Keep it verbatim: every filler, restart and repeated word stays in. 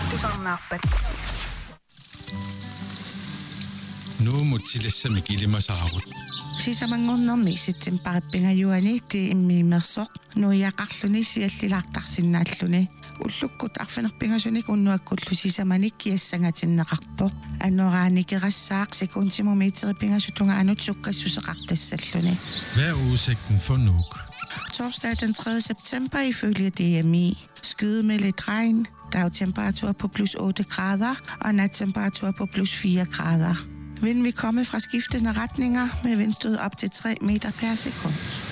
Tusarnaarpat. Nu mutilassami kilimasaarut. Sisamangornermi sitsimparippiнгаюани ти иммиимерсоқ нуиақарлүни сиаллилаартарсинааллүни уллуккут арфинерпингасуник уннуаккуллу сисаманик киассангатиннеқарпоқ аннорааникерассаақ секундтимометриппингасутунга анут суккассусеқартассаллуни. Hvad er udsigten for Nuuk? Torsdag den tredje september ifølge D M I. Skyde med lidt regn, dagtemperatur på plus otte grader og nattemperatur på plus fire grader. Vinden vil komme fra skiftende retninger med vindstød op til tre meter per sekund.